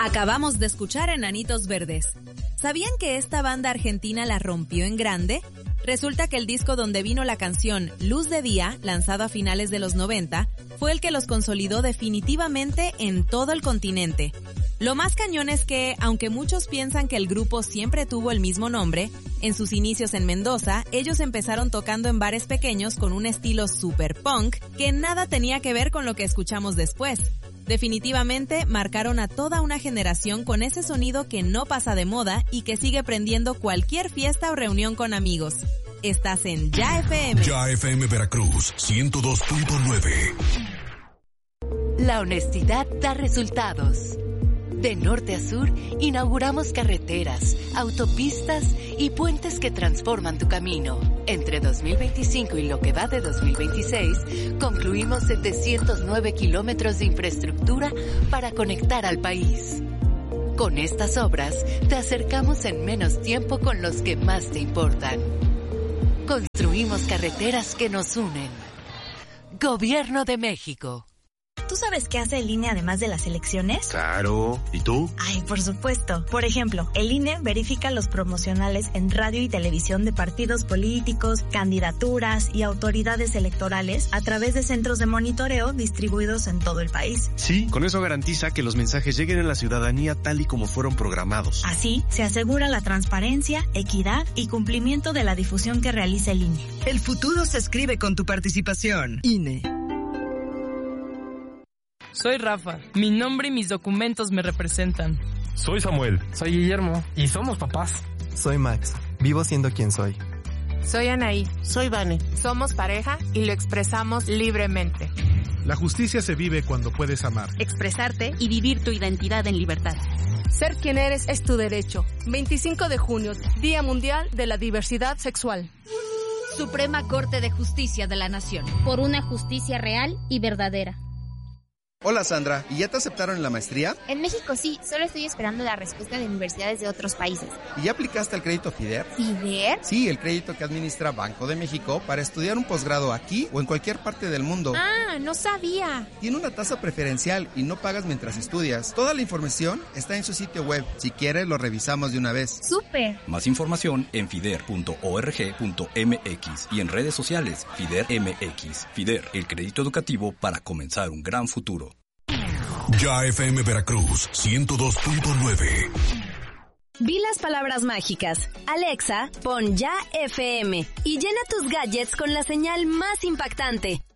Acabamos de escuchar Enanitos Verdes. ¿Sabían que esta banda argentina la rompió en grande? Resulta que el disco donde vino la canción Luz de Día, lanzado a finales de los 90, fue el que los consolidó definitivamente en todo el continente. Lo más cañón es que, aunque muchos piensan que el grupo siempre tuvo el mismo nombre, en sus inicios en Mendoza, ellos empezaron tocando en bares pequeños con un estilo super punk que nada tenía que ver con lo que escuchamos después. Definitivamente marcaron a toda una generación con ese sonido que no pasa de moda y que sigue prendiendo cualquier fiesta o reunión con amigos. Estás en Ya FM. Ya FM Veracruz, 102.9. La honestidad da resultados. De norte a sur, inauguramos carreteras, autopistas y puentes que transforman tu camino. Entre 2025 y lo que va de 2026, concluimos 709 kilómetros de infraestructura para conectar al país. Con estas obras, te acercamos en menos tiempo con los que más te importan. Construimos carreteras que nos unen. Gobierno de México. ¿Tú sabes qué hace el INE además de las elecciones? Claro. ¿Y tú? Ay, por supuesto. Por ejemplo, el INE verifica los promocionales en radio y televisión de partidos políticos, candidaturas y autoridades electorales a través de centros de monitoreo distribuidos en todo el país. Sí, con eso garantiza que los mensajes lleguen a la ciudadanía tal y como fueron programados. Así, se asegura la transparencia, equidad y cumplimiento de la difusión que realiza el INE. El futuro se escribe con tu participación. INE. Soy Rafa. Mi nombre y mis documentos me representan. Soy Samuel. Soy Guillermo. Y somos papás. Soy Max. Vivo siendo quien soy. Soy Anaí. Soy Vane. Somos pareja y lo expresamos libremente. La justicia se vive cuando puedes amar, expresarte y vivir tu identidad en libertad. Ser quien eres es tu derecho. 25 de junio, Día Mundial de la Diversidad Sexual. Suprema Corte de Justicia de la Nación. Por una justicia real y verdadera. Hola Sandra, ¿y ya te aceptaron en la maestría? En México sí, solo estoy esperando la respuesta de universidades de otros países. ¿Y ya aplicaste al crédito FIDER? ¿FIDER? Sí, el crédito que administra Banco de México para estudiar un posgrado aquí o en cualquier parte del mundo. Ah, no sabía. Tiene una tasa preferencial y no pagas mientras estudias. Toda la información está en su sitio web. Si quieres, lo revisamos de una vez. ¡Súper! Más información en fider.org.mx y en redes sociales FIDER MX. FIDER, el crédito educativo para comenzar un gran futuro. Ya FM Veracruz, 102.9. Vi las palabras mágicas. Alexa, pon Ya FM y llena tus gadgets con la señal más impactante.